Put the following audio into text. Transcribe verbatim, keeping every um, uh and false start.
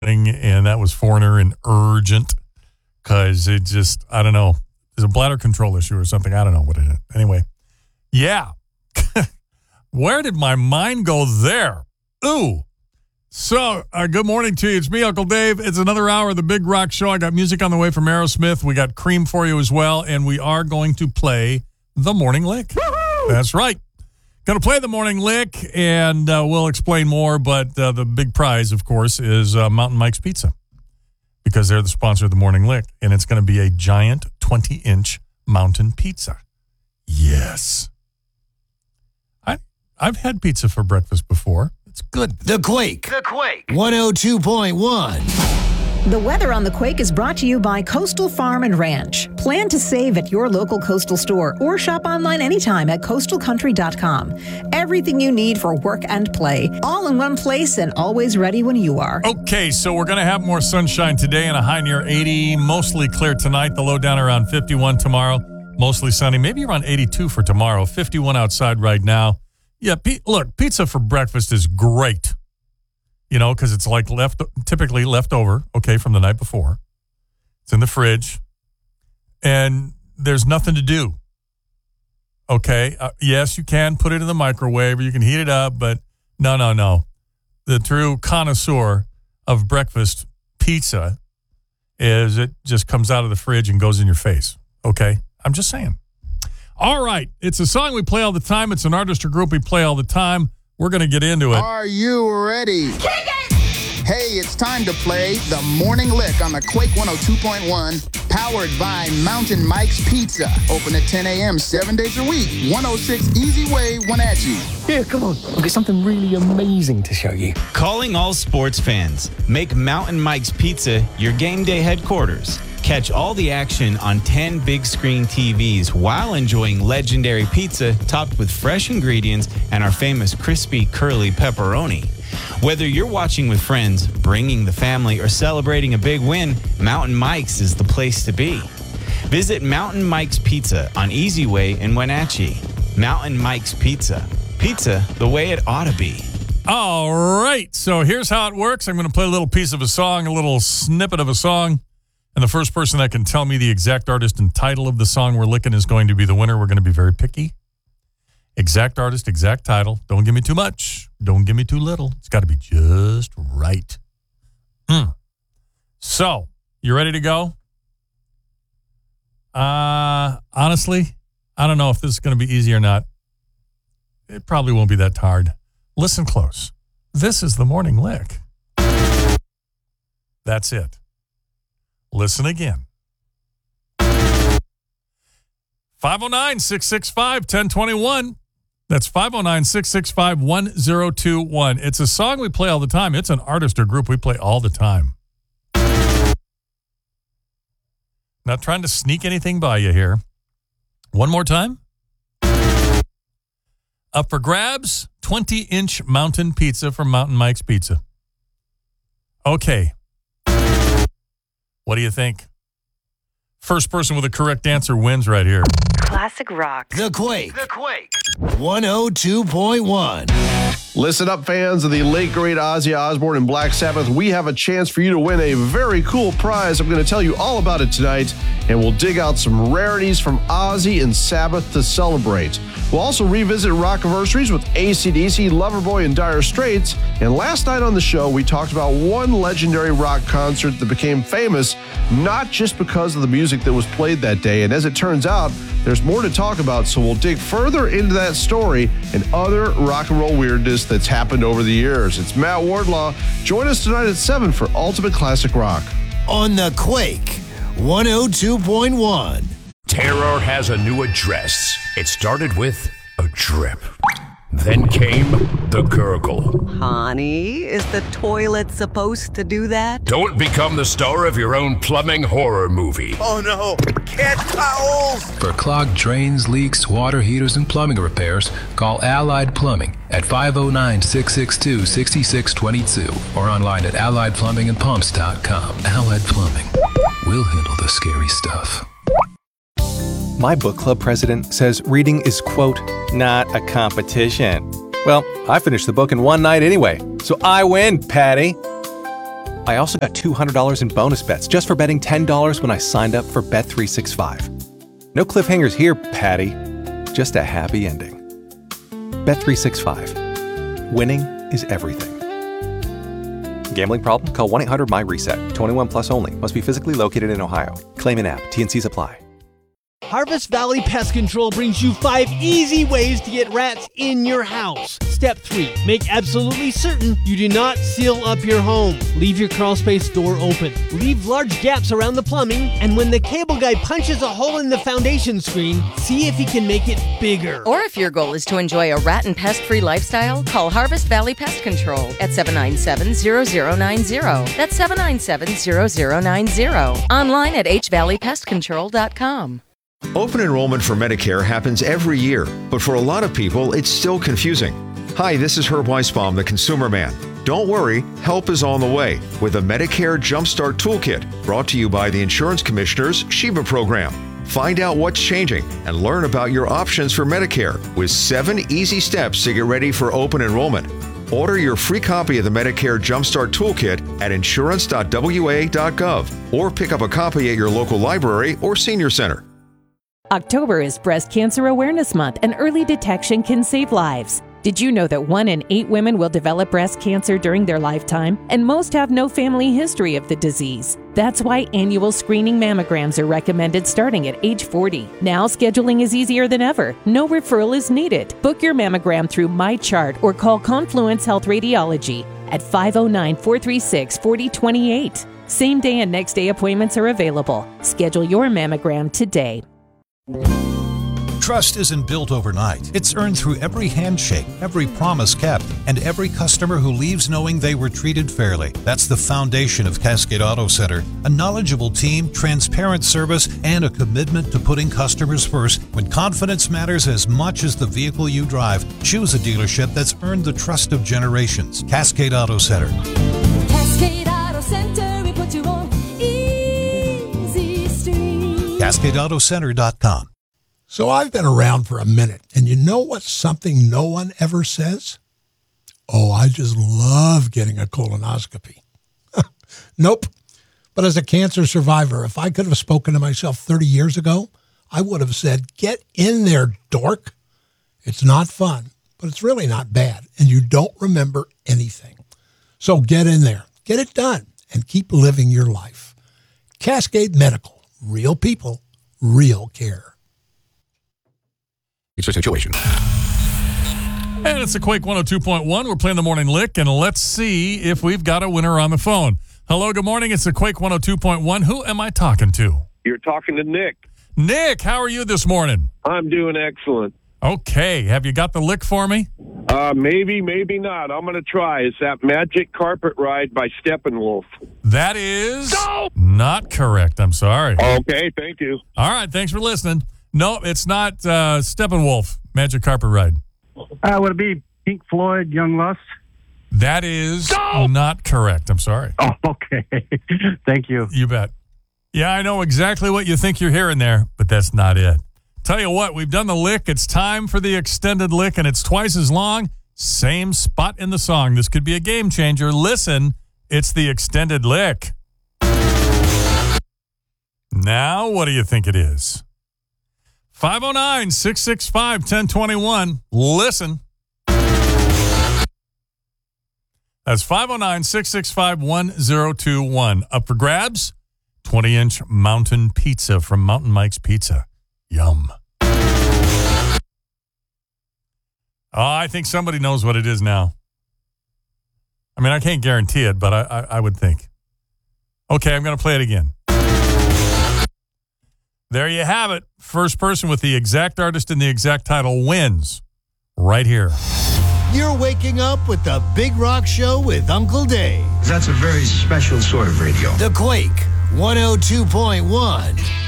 and that was Foreigner and Urgent because it just, I don't know, there's a bladder control issue or something. I don't know what it is. Anyway, yeah. Where did my mind go there? Ooh. So, uh, good morning to you. It's me, Uncle Dave. It's another hour of the Big Rock Show. I got music on the way from Aerosmith. We got Cream for you as well, and we are going to play the Morning Lick. Woo-hoo! That's right. Going to play the Morning Lick, and uh, we'll explain more, but uh, the big prize, of course, is uh, Mountain Mike's Pizza because they're the sponsor of the Morning Lick, and it's going to be a giant twenty-inch mountain pizza. Yes. I, I've had pizza for breakfast before. It's good. The Quake. The Quake. one oh two point one. The weather on The Quake is brought to you by Coastal Farm and Ranch. Plan to save at your local Coastal store or shop online anytime at coastal country dot com. Everything you need for work and play, all in one place and always ready when you are. Okay, so we're going to have more sunshine today and a high near eighty. Mostly clear tonight. The low down around fifty-one tomorrow. Mostly sunny. Maybe around eighty-two for tomorrow. fifty-one outside right now. Yeah, p- look, pizza for breakfast is great. You know, because it's like left, typically left over, okay, from the night before. It's in the fridge. And there's nothing to do. Okay, uh, yes, you can put it in the microwave or you can heat it up, but no, no, no. The true connoisseur of breakfast pizza is it just comes out of the fridge and goes in your face. Okay, I'm just saying. All right, it's a song we play all the time. It's an artist or group we play all the time. We're going to get into it. Are you ready? Kick it! Hey, it's time to play the Morning Lick on the Quake one oh two point one, powered by Mountain Mike's Pizza. Open at ten a.m. seven days a week. one oh six Easy Way, Wenatchee. Here, come on. I've got something really amazing to show you. Calling all sports fans. Make Mountain Mike's Pizza your game day headquarters. Catch all the action on ten big screen T Vs while enjoying legendary pizza topped with fresh ingredients and our famous crispy curly pepperoni. Whether you're watching with friends, bringing the family, or celebrating a big win, Mountain Mike's is the place to be. Visit Mountain Mike's Pizza on Easy Way in Wenatchee. Mountain Mike's Pizza. Pizza the way it ought to be. All right, so here's how it works. I'm going to play a little piece of a song, a little snippet of a song. And the first person that can tell me the exact artist and title of the song we're licking is going to be the winner. We're going to be very picky. Exact artist, exact title. Don't give me too much. Don't give me too little. It's got to be just right. Mm. So, you ready to go? Uh, honestly, I don't know if this is going to be easy or not. It probably won't be that hard. Listen close. This is the Morning Lick. That's it. Listen again. five oh nine, six six five, one oh two one. That's five oh nine, six six five, one oh two one. It's a song we play all the time. It's an artist or group we play all the time. Not trying to sneak anything by you here. One more time. Up for grabs, twenty-inch mountain pizza from Mountain Mike's Pizza. Okay. What do you think? First person with a correct answer wins right here. Classic rock. The Quake. The Quake. one oh two point one. Listen up, fans of the late great Ozzy Osbourne and Black Sabbath. We have a chance for you to win a very cool prize. I'm going to tell you all about it tonight, and we'll dig out some rarities from Ozzy and Sabbath to celebrate. We'll also revisit Rockiversaries with A C D C, Loverboy, and Dire Straits. And last night on the show, we talked about one legendary rock concert that became famous, not just because of the music that was played that day. And as it turns out, there's more to talk about, so we'll dig further into that story and other rock and roll weirdness that's happened over the years. It's Matt Wardlaw. Join us tonight at seven for Ultimate Classic Rock. On the Quake, one oh two point one. Terror has a new address. It started with a drip. Then came the gurgle. Honey, is the toilet supposed to do that? Don't become the star of your own plumbing horror movie. Oh no, cat towels! For clogged drains, leaks, water heaters, and plumbing repairs, call Allied Plumbing at five oh nine, six six two, six six two two or online at allied plumbing and pumps dot com. Allied Plumbing. We'll handle the scary stuff. My book club president says reading is, quote, not a competition. Well, I finished the book in one night anyway, so I win, Patty. I also got two hundred dollars in bonus bets just for betting ten dollars when I signed up for Bet three sixty-five. No cliffhangers here, Patty. Just a happy ending. Bet three sixty-five. Winning is everything. Gambling problem? Call one eight hundred M Y reset. twenty-one plus only. Must be physically located in Ohio. Claim in app. T and Cs apply. Harvest Valley Pest Control brings you five easy ways to get rats in your house. Step three, make absolutely certain you do not seal up your home. Leave your crawl space door open. Leave large gaps around the plumbing, and when the cable guy punches a hole in the foundation screen, see if he can make it bigger. Or if your goal is to enjoy a rat and pest-free lifestyle, call Harvest Valley Pest Control at seven nine seven, zero zero nine zero. That's seven nine seven, zero zero nine zero. Online at h valley pest control dot com. Open enrollment for Medicare happens every year, but for a lot of people, it's still confusing. Hi, this is Herb Weisbaum, the Consumer Man. Don't worry, help is on the way with a Medicare Jumpstart Toolkit brought to you by the Insurance Commissioner's Sheba program. Find out what's changing and learn about your options for Medicare with seven easy steps to get ready for open enrollment. Order your free copy of the Medicare Jumpstart Toolkit at insurance dot w a dot gov or pick up a copy at your local library or senior center. October is Breast Cancer Awareness Month, and early detection can save lives. Did you know that one in eight women will develop breast cancer during their lifetime, and most have no family history of the disease? That's why annual screening mammograms are recommended starting at age forty. Now scheduling is easier than ever. No referral is needed. Book your mammogram through MyChart or call Confluence Health Radiology at five oh nine, four three six, four oh two eight. Same day and next day appointments are available. Schedule your mammogram today. Trust isn't built overnight. It's earned through every handshake, every promise kept, and every customer who leaves knowing they were treated fairly. That's the foundation of Cascade Auto Center. A knowledgeable team, transparent service, and a commitment to putting customers first. When confidence matters as much as the vehicle you drive, choose a dealership that's earned the trust of generations. Cascade Auto Center. Cascade Auto Center, we put you on easy street. cascade auto center dot com. So I've been around for a minute, and you know what's something no one ever says? Oh, I just love getting a colonoscopy. Nope. But as a cancer survivor, if I could have spoken to myself thirty years ago, I would have said, get in there, dork. It's not fun, but it's really not bad, and you don't remember anything. So get in there, get it done, and keep living your life. Cascade Medical, real people, real care. It's a situation. And it's the Quake one oh two point one. We're playing the Morning Lick, and let's see if we've got a winner on the phone. Hello, good morning. It's the Quake one oh two point one. Who am I talking to? You're talking to Nick. Nick, how are you this morning? I'm doing excellent. Okay. Have you got the lick for me? Uh, maybe, maybe not. I'm going to try. It's that Magic Carpet Ride by Steppenwolf. That is no! Not correct. I'm sorry. Okay, thank you. All right, thanks for listening. No, it's not uh, Steppenwolf, Magic Carpet Ride. Uh, would it be Pink Floyd, Young Lust? That is no! Not correct. I'm sorry. Oh, okay. Thank you. You bet. Yeah, I know exactly what you think you're hearing there, but that's not it. Tell you what, we've done the lick. It's time for the extended lick, and it's twice as long. Same spot in the song. This could be a game changer. Listen, it's the extended lick. Now, what do you think it is? five oh nine, six six five, one oh two one. Listen. That's five oh nine, six six five, one oh two one. Up for grabs, twenty-inch mountain pizza from Mountain Mike's Pizza. Yum. Oh, I think somebody knows what it is now. I mean, I can't guarantee it, but I, I, I would think. Okay, I'm going to play it again. There you have it. First person with the exact artist and the exact title wins. Right here. You're waking up with the Big Rock Show with Uncle Dave. That's a very special sort of radio. The Quake one oh two point one.